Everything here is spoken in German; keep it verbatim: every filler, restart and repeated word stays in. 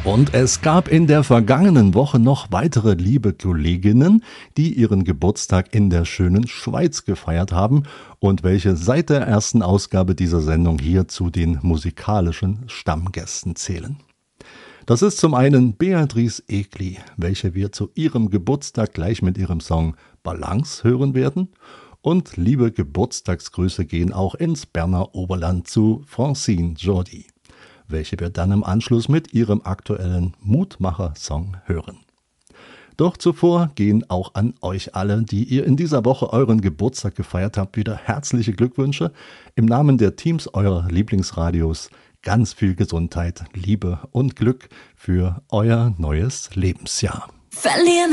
Und es gab in der vergangenen Woche noch weitere liebe Kolleginnen, die ihren Geburtstag in der schönen Schweiz gefeiert haben und welche seit der ersten Ausgabe dieser Sendung hier zu den musikalischen Stammgästen zählen. Das ist zum einen Beatrice Egli, welche wir zu ihrem Geburtstag gleich mit ihrem Song Balance hören werden. Und liebe Geburtstagsgrüße gehen auch ins Berner Oberland zu Francine Jordi, welche wir dann im Anschluss mit ihrem aktuellen Mutmacher-Song hören. Doch zuvor gehen auch an euch alle, die ihr in dieser Woche euren Geburtstag gefeiert habt, wieder herzliche Glückwünsche. Im Namen der Teams eurer Lieblingsradios ganz viel Gesundheit, Liebe und Glück für euer neues Lebensjahr. Verlieren